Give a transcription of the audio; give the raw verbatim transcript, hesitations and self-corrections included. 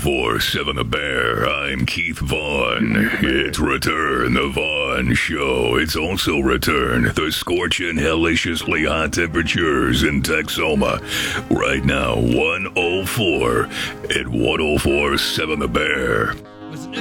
four seven The Bear. I'm Keith Vaughn. It's Return the Vaughn Show. It's also Return the scorching, helliciously hot temperatures in Texoma. Right now, one oh four at one oh four seven The Bear.